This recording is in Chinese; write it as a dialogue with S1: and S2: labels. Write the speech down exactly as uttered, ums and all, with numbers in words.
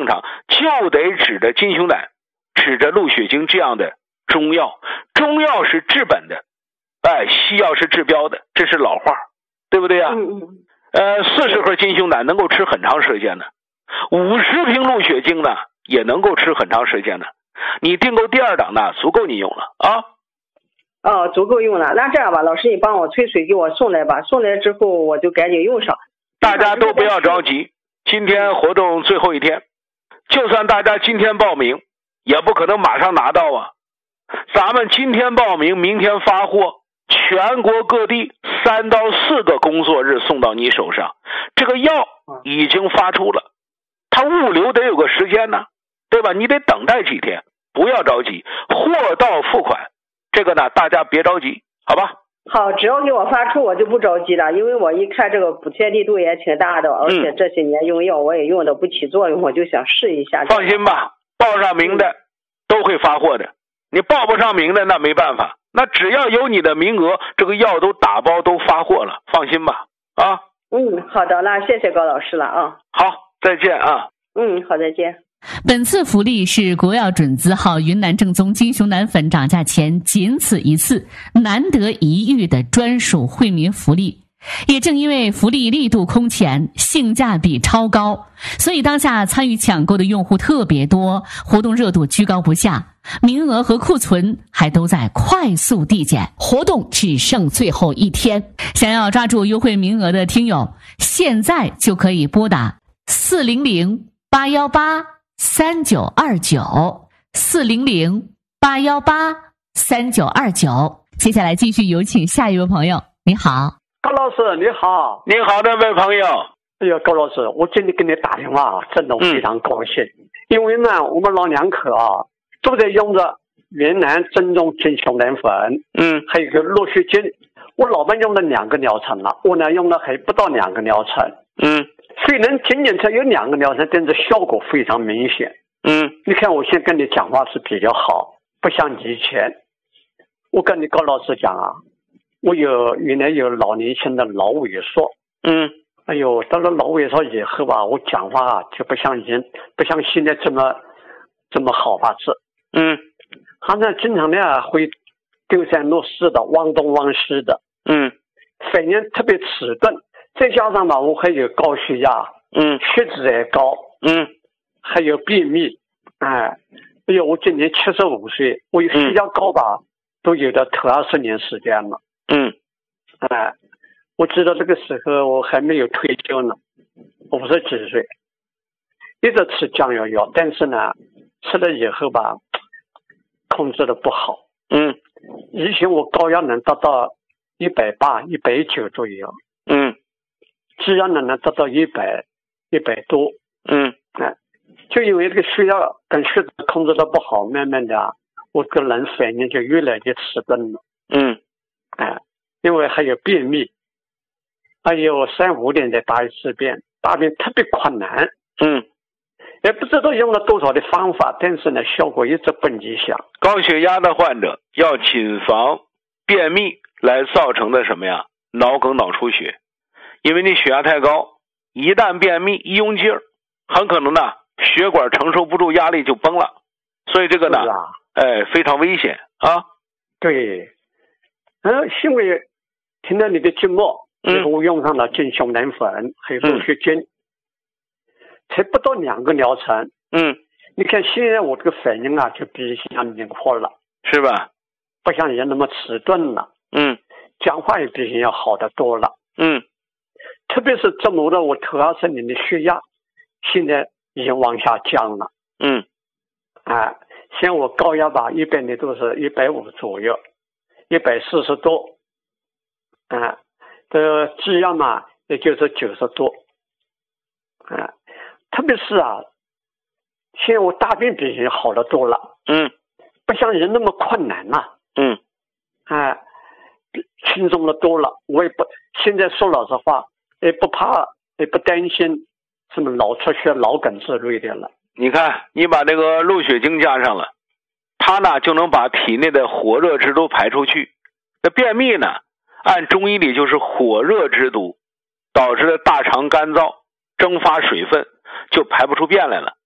S1: 正常，就得指着金熊胆，指着鹿血精这样的中药。中药是治本的，哎，西药是治标的，这是老话，对不对啊？
S2: 嗯嗯。
S1: 呃，四十盒金熊胆能够吃很长时间的，五十瓶鹿血精呢也能够吃很长时间的。你订购第二档呢，足够你用了啊。
S2: 哦，足够用了。那这样吧，老师你帮我催水给我送来吧，送来之后我就赶紧用上。
S1: 大家都不要着急，今天活动最后一天，就算大家今天报名，也不可能马上拿到啊。咱们今天报名，明天发货，全国各地三到四个工作日送到你手上。这个药已经发出了，它物流得有个时间呢，对吧？你得等待几天，不要着急，货到付款。这个呢，大家别着急，好吧？
S2: 好，只要给我发出，我就不着急了，因为我一看这个补贴力度也挺大的，而且这些年用药我也用的不起作用，我就想试一下。
S1: 放心吧，报上名的都会发货的，你报不上名的那没办法，那只要有你的名额，这个药都打包都发货了，放心吧。啊，
S2: 嗯，好的，那谢谢高老师了啊。
S1: 好，再见啊。
S2: 嗯，好，再见。
S3: 本次福利是国药准字号云南正宗金熊胆粉涨价前仅此一次，难得一遇的专属惠民福利。也正因为福利力度空前，性价比超高，所以当下参与抢购的用户特别多，活动热度居高不下，名额和库存还都在快速递减，活动只剩最后一天。想要抓住优惠名额的听友，现在就可以拨打四零零八一八三九二九四零零八一八三九二九。接下来继续有请下一位朋友。你好，
S4: 高老师你好。
S1: 你好，这位朋友。
S4: 哎呀，高老师，我今天给你打电话真的非常高兴、嗯、因为呢我们老两口啊都在用着云南正宗金熊胆粉，
S1: 嗯，
S4: 还有一个鹿血精。我老伴用了两个疗程了，我呢用了还不到两个疗程，
S1: 嗯，
S4: 虽然仅仅才有两个疗程，但是效果非常明显。
S1: 嗯，
S4: 你看我现在跟你讲话是比较好，不像以前。我跟你高老师讲啊，我有原来有老年性的脑萎缩，
S1: 嗯，
S4: 哎呦，到了脑萎缩以后吧，我讲话啊就不像以前，不像现在这么这么好吧是，
S1: 嗯，
S4: 好像经常呢会丢三落四的，忘东忘西的，
S1: 嗯，
S4: 反应特别迟钝，再加上吧我还有高血压，
S1: 嗯，
S4: 血脂也高，
S1: 嗯，还
S4: 有便秘，哎，哎呦，我今年七十五岁，我有血压高吧。嗯，都有的头二十年时间了，
S1: 嗯，
S4: 哎，我知道这个时候我还没有退休呢，五十几岁，一直吃降药药，但是呢，吃了以后吧，控制的不好，
S1: 嗯，
S4: 以前我高压能达到一百八、一百九左右，
S1: 嗯，
S4: 低压呢能达到一百、一百多，
S1: 嗯，
S4: 哎，就因为这个血压跟血脂控制的不好，慢慢的。我个人反应就越来越迟钝了，
S1: 嗯，
S4: 哎，因为还有便秘，还有三五点再大一次便，大便特别困难，
S1: 嗯，
S4: 也不知道用了多少的方法，但是呢，效果一直不理想。
S1: 高血压的患者要谨防便秘来造成的什么呀？脑梗、脑出血，因为你血压太高，一旦便秘一用劲儿，很可能呢血管承受不住压力就崩了，所以这个呢。哎，非常危险啊！
S4: 对，嗯，因为听到你的节目，
S1: 嗯，
S4: 我用上了金熊胆粉，还有鹿血精，嗯，才不到两个疗程，
S1: 嗯，
S4: 你看现在我这个反应啊，就比以前灵活了，
S1: 是吧？
S4: 不像以前那么迟钝了，
S1: 嗯，
S4: 讲话也比以前要好得多了，
S1: 嗯，
S4: 特别是折磨的我头二十年的血压，现在已经往下降了，
S1: 嗯，
S4: 哎。像我高压吧，一般的都是一百五左右，一百四十多，啊，这低压嘛，也就是九十多，啊，特别是啊，现在我大便比以前好得多了，
S1: 嗯，
S4: 不像人那么困难了，
S1: 嗯，
S4: 啊，轻松的多了，我也不现在说老实话，也不怕，也不担心什么脑出血、脑梗之类的了。
S1: 你看，你把这个鹿血精加上了，它呢就能把体内的火热之毒排出去。那便秘呢，按中医里就是火热之毒导致的大肠干燥，蒸发水分就排不出便来了。